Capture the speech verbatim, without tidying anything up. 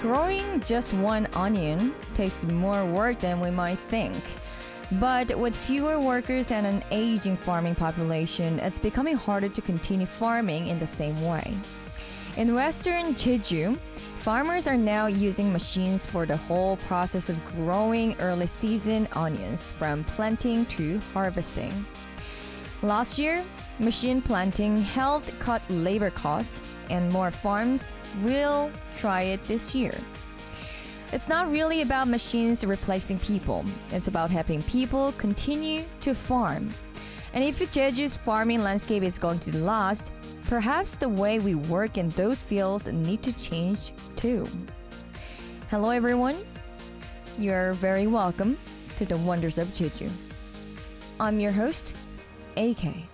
Growing just one onion takes more work than we might think. But with fewer workers and an aging farming population, it's becoming harder to continue farming in the same way. In western Jeju, farmers are now using machines for the whole process of growing early season onions, from planting to harvesting. Last year, machine planting helped cut labor costs, and more farms will try it this year. It's not really about machines replacing people. It's about helping people continue to farm. And if Jeju's farming landscape is going to last, perhaps the way we work in those fields need to change too. Hello everyone. You're very welcome to the Wonders of Jeju. I'm your host, A K.